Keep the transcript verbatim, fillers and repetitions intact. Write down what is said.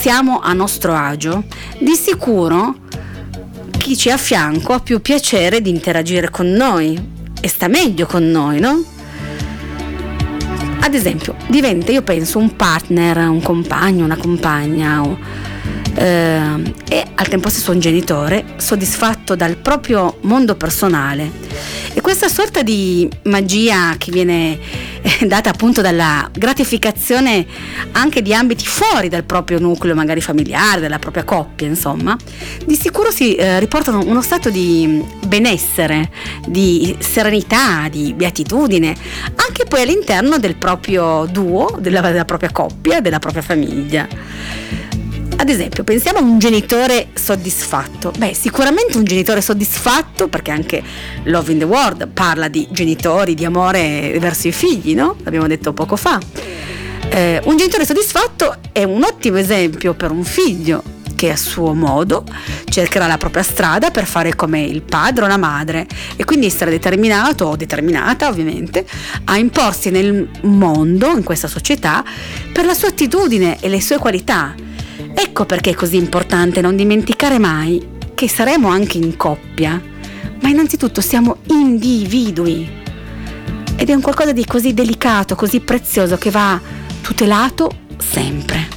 siamo a nostro agio, di sicuro chi ci è a fianco ha più piacere di interagire con noi e sta meglio con noi, no? Ad esempio, diventa, io penso, un partner, un compagno, una compagna o, eh, e al tempo stesso un genitore soddisfatto dal proprio mondo personale. E questa sorta di magia che viene eh, data appunto dalla gratificazione anche di ambiti fuori dal proprio nucleo magari familiare, dalla propria coppia, insomma, di sicuro si eh, riportano uno stato di benessere, di serenità, di beatitudine, anche poi all'interno del proprio duo, della, della propria coppia, della propria famiglia. Ad esempio, pensiamo a un genitore soddisfatto. Beh, sicuramente un genitore soddisfatto, perché anche Love in the World parla di genitori, di amore verso i figli, no? L'abbiamo detto poco fa. Eh, un genitore soddisfatto è un ottimo esempio per un figlio che a suo modo cercherà la propria strada per fare come il padre o la madre e quindi essere determinato o determinata, ovviamente, a imporsi nel mondo, in questa società, per la sua attitudine e le sue qualità. Ecco perché è così importante non dimenticare mai che saremo anche in coppia, ma innanzitutto siamo individui ed è un qualcosa di così delicato, così prezioso che va tutelato sempre.